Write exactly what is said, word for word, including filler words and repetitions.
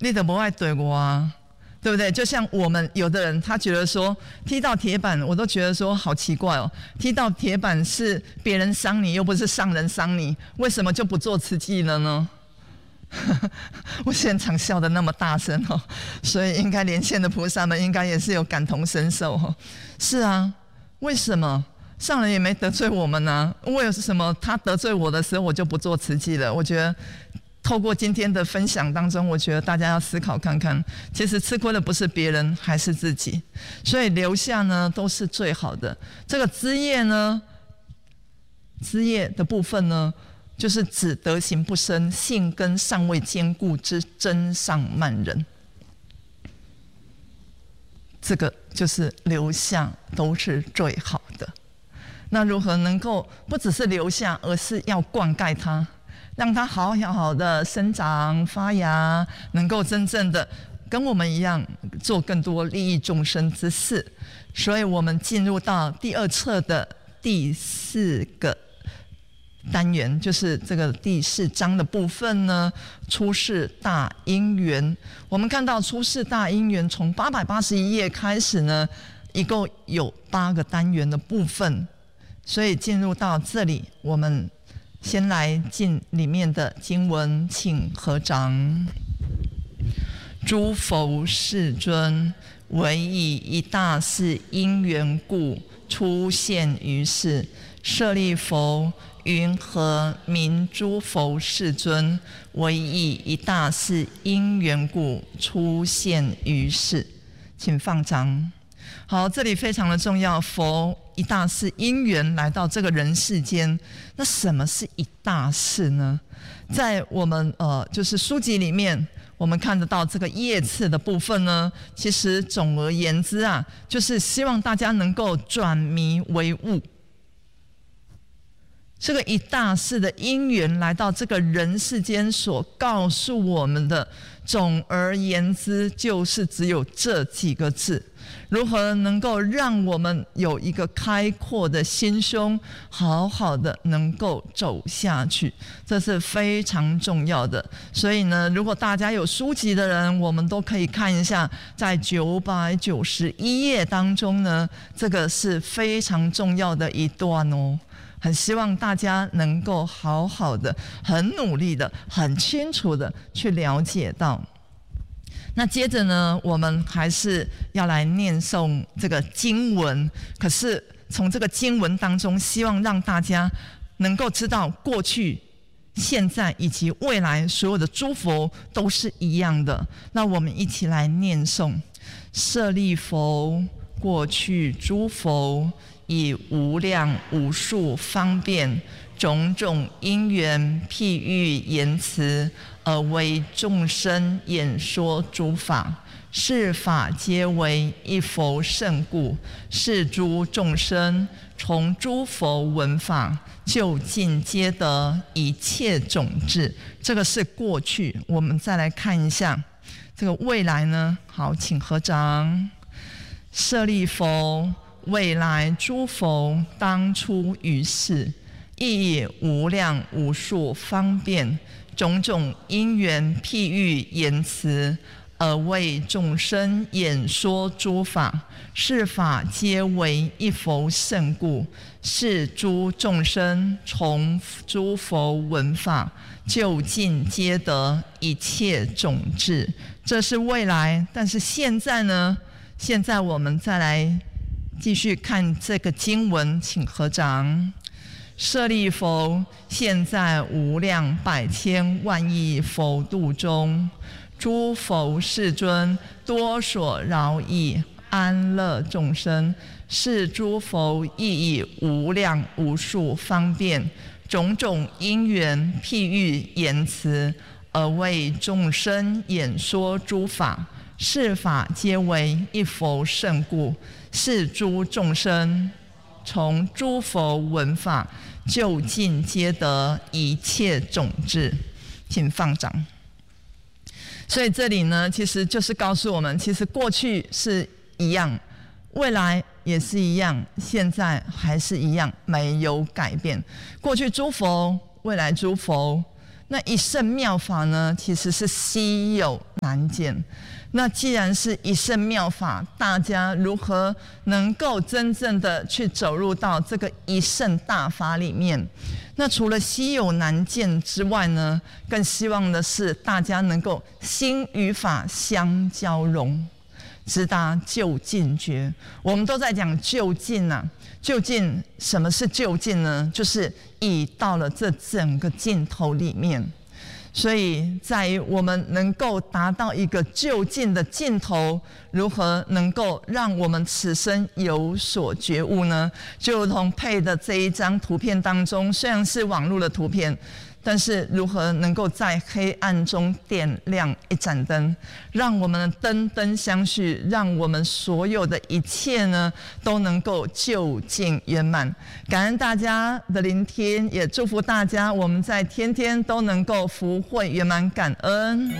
你就不爱对我啊，对不对？就像我们有的人，他觉得说踢到铁板，我都觉得说好奇怪哦，踢到铁板是别人伤你，又不是上人伤你，为什么就不做慈济了呢？我现场笑得那么大声哦，所以应该连线的菩萨们应该也是有感同身受哦。是啊，为什么？上人也没得罪我们啊，为什么他得罪我的时候我就不做慈济了？我觉得透过今天的分享当中，我觉得大家要思考看看，其实吃亏的不是别人，还是自己。所以留下呢都是最好的。这个枝叶呢，枝叶的部分呢，就是指德行不深、性根尚未坚固之真上慢人。这个就是留下都是最好的。那如何能够不只是留下，而是要灌溉它，让它好好好的生长发芽，能够真正的跟我们一样做更多利益众生之事。所以我们进入到第二册的第四个单元，就是这个第四章的部分呢，出世大因缘。我们看到出世大因缘从八百八十一页开始呢，一共有八个单元的部分。所以进入到这里，我们先来进里面的经文，请合掌。诸佛世尊，唯以一大事因缘故，出现于世。舍利弗，云何名诸佛世尊？唯以一大事因缘故，出现于世。请放掌。好，这里非常的重要。佛一大事因缘来到这个人世间，那什么是一大事呢？在我们呃就是书籍里面，我们看得到这个页次的部分呢，其实总而言之啊，就是希望大家能够转迷为悟。这个一大事的因缘来到这个人世间所告诉我们的，总而言之就是只有这几个字。如何能够让我们有一个开阔的心胸，好好的能够走下去，这是非常重要的。所以呢，如果大家有书籍的人，我们都可以看一下，在九百九十一页当中呢，这个是非常重要的一段哦。很希望大家能够好好的、很努力的、很清楚的去了解到。那接着呢，我们还是要来念诵这个经文。可是从这个经文当中，希望让大家能够知道，过去、现在以及未来所有的诸佛都是一样的。那我们一起来念诵：舍利弗，过去诸佛以无量无数方便种种因缘譬喻言辞，而为众生演说诸法，是法皆为一佛圣故。是诸众生从诸佛闻法，就近皆得一切种智。这个是过去，我们再来看一下这个未来呢。好，请合掌。舍利弗，未来诸佛当出于世，亦以无量无数方便种种因缘譬喻言辞，而为众生演说诸法，是法皆为一佛圣故。是诸众生从诸佛闻法，就近皆得一切种智。这是未来，但是现在呢？现在我们再来继续看这个经文，请合掌。舍利弗，现在无量百千万亿佛度中，诸佛世尊多所饶益安乐众生。是诸佛亦以无量无数方便种种因缘譬喻言辞，而为众生演说诸法，是法皆为一佛圣故。是诸众生从诸佛闻法，就近皆得一切种智。请放掌。所以这里呢，其实就是告诉我们，其实过去是一样，未来也是一样，现在还是一样，没有改变。过去诸佛，未来诸佛。 那一圣妙法呢，其实是稀有难见。那既然是一圣妙法，大家如何能够真正的去走入到这个一圣大法里面？那除了稀有难见之外呢，更希望的是大家能够心与法相交融，直达究竟觉。我们都在讲究竟啊，究竟什么是究竟呢？就是已到了这整个尽头里面。所以在于我们能够达到一个究竟的尽头，如何能够让我们此生有所觉悟呢？就如同配的这一张图片当中，虽然是网络的图片，但是如何能够在黑暗中点亮一盏灯，让我们灯灯相续，让我们所有的一切呢都能够究竟圆满。感恩大家的聆听，也祝福大家我们在天天都能够福慧圆满感恩。